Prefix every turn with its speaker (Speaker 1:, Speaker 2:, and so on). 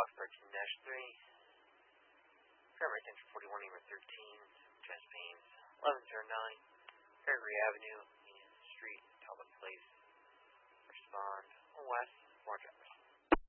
Speaker 1: Box 13-3. Primary attention 41 number 13. Chest pains 1109. Gregory Avenue, Union Street, Talbot,